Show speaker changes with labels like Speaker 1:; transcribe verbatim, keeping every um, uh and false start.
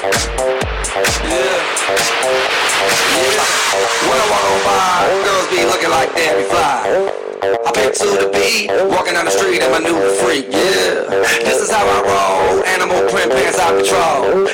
Speaker 1: When I walk on by, girls be looking like Debbie Fly. I pick to the beat, walking down the street in my new freak, yeah. This is how I roll, animal print pants out control.